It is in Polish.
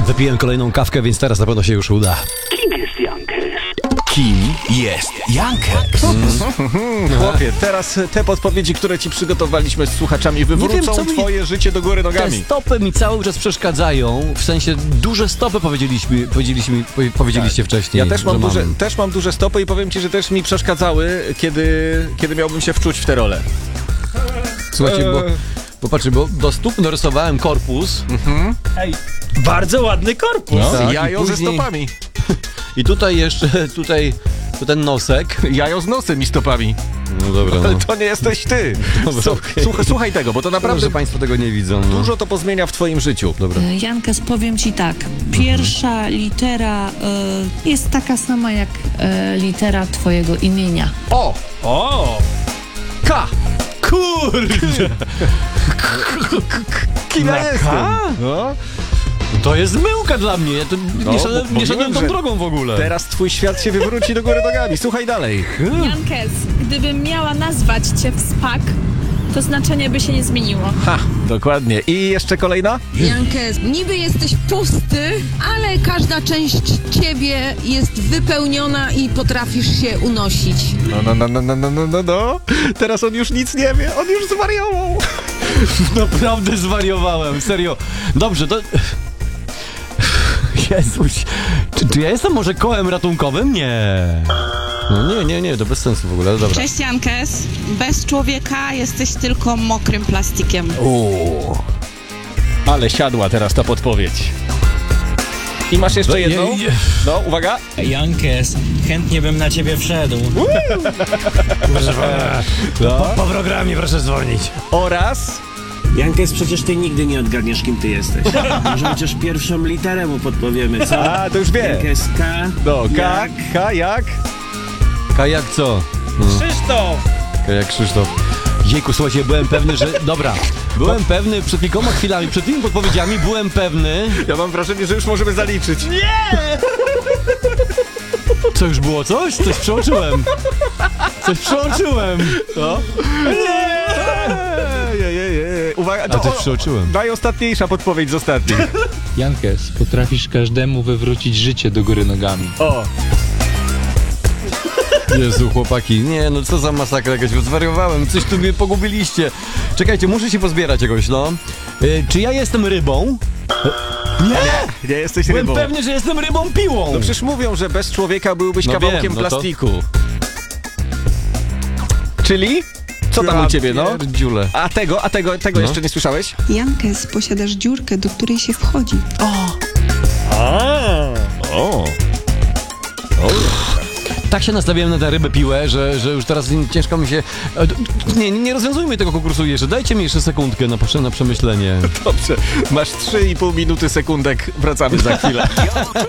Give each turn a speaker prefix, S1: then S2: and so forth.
S1: Wypiłem kolejną kawkę, więc teraz na pewno się już uda.
S2: Kim jest Jankes?
S3: Kim jest Jankes?
S4: Chłopie, teraz te podpowiedzi, które ci przygotowaliśmy z słuchaczami, wywrócą
S1: co mi-
S4: twoje życie do góry
S1: Te
S4: nogami.
S1: stopy mi cały czas przeszkadzają, w sensie duże stopy powiedzieliście wcześniej.
S4: Ja też mam,
S1: że
S4: też mam duże stopy i powiem ci, że też mi przeszkadzały, kiedy miałbym się wczuć w te role.
S1: Słuchajcie, bo patrzcie, bo do stóp narysowałem korpus.
S5: Ej, bardzo ładny korpus.
S4: No.
S1: Tak,
S4: Jajo
S1: i
S4: ze
S1: później-
S4: stopami.
S1: I tutaj jeszcze, tu ten nosek.
S4: Jajo z nosem i stopami.
S1: No dobra,
S4: Ale to nie jesteś ty.
S1: Dobra, okej.
S4: Słuchaj tego, bo to naprawdę
S1: Naprawdę państwo tego nie widzą. No.
S4: dużo to pozmienia w twoim życiu.
S1: Dobra.
S6: Jankes, powiem ci tak. Pierwsza litera jest taka sama jak litera twojego imienia.
S5: O!
S4: K!
S1: Kurde!
S4: Kim ja jestem?
S1: K?
S4: No.
S1: To jest myłka dla mnie. Ja to
S4: No,
S1: nie
S4: mówiłem,
S1: szedłem tą
S4: że
S1: drogą w ogóle.
S4: Teraz twój świat się wywróci do góry nogami. Słuchaj dalej.
S7: Jankes, gdybym miała nazwać cię w SPAK, to znaczenie by się nie zmieniło.
S4: Ha, dokładnie. I jeszcze kolejna?
S8: Jankes, niby jesteś pusty, ale każda część ciebie jest wypełniona i potrafisz się unosić.
S4: No. Teraz on już nic nie wie. On już zwariował.
S1: Naprawdę zwariowałem, serio. Dobrze, to... Jezuś, czy ja jestem może kołem ratunkowym? Nie. No nie, to bez sensu w ogóle, dobra.
S9: Cześć Jankes, bez człowieka jesteś tylko mokrym plastikiem.
S4: Ale siadła teraz ta podpowiedź. I masz jeszcze jedną? No, uwaga.
S5: Jankes, chętnie bym na ciebie wszedł.
S1: Proszę pana, po programie proszę dzwonić.
S4: Oraz...
S2: Jankes, przecież ty nigdy nie odgadniesz, kim ty jesteś. Może chociaż pierwszą literę mu podpowiemy, co?
S4: A, to już wie.
S2: Jankes, K.
S4: No,
S2: jak?
S4: jak?
S1: Kajak co?
S5: Krzysztof!
S1: Kajak Krzysztof. Jejku, słuchajcie, byłem pewny, że... Dobra, byłem pewny przed kilkoma chwilami, przed tymi podpowiedziami byłem pewny...
S4: Ja mam wrażenie, że już możemy zaliczyć.
S1: Co, już było coś? Coś przeoczyłem.
S4: No. Uwaga,
S1: A coś przeoczyłem.
S4: Najostатniejsza podpowiedź z ostatniej.
S10: Jankes, potrafisz każdemu wywrócić życie do góry nogami.
S4: O,
S1: Jezu, chłopaki, nie, no co za masakra jakaś, zwariowałem, coś tu mnie pogubiliście. Czekajcie, muszę się pozbierać jakoś, no. Czy ja jestem rybą? Nie!
S4: nie jesteś
S1: Byłem
S4: rybą.
S1: pewny, że jestem rybą piłą.
S4: No przecież mówią, że bez człowieka byłbyś
S1: No
S4: kawałkiem
S1: wiem, no to-
S4: plastiku. Czyli? Co tam u ciebie, no?
S1: Pierdziule.
S4: A tego jeszcze nie słyszałeś?
S11: Jankes, posiadasz dziurkę, do której się wchodzi.
S1: Tak się nastawiłem na tę rybę piłę, że już teraz ciężko mi się... Nie rozwiązujmy tego konkursu jeszcze, dajcie mi jeszcze sekundkę na przemyślenie.
S4: Dobrze, masz 3,5 minuty sekundek, wracamy za chwilę.